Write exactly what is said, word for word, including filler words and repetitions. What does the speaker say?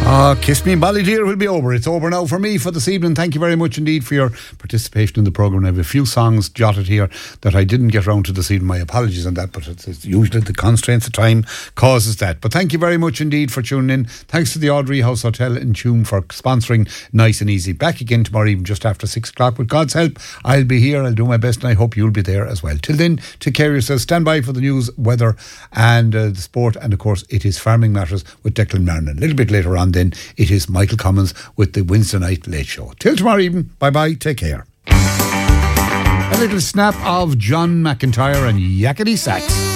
Ah, Kiss Me Ballydear will be over. It's over now for me for this evening. Thank you very much indeed for your participation in the programme. I have a few songs jotted here that I didn't get round to this evening. My apologies on that, but it's, it's usually the constraints of time causes that. But thank you very much indeed for tuning in. Thanks to the Audrey House Hotel in Tuam for sponsoring Nice and Easy. Back again tomorrow evening just after six o'clock. With God's help, I'll be here. I'll do my best and I hope you'll be there as well. Till then, take care of yourselves. Stand by for the news, weather and uh, the sport. And of course, it is Farming Matters with Declan Martin. A little bit later on then, it is Michael Cummins with the Wednesday Night Late Show. Till tomorrow evening, bye-bye, take care. A little snap of John McIntyre and Yakety Sax.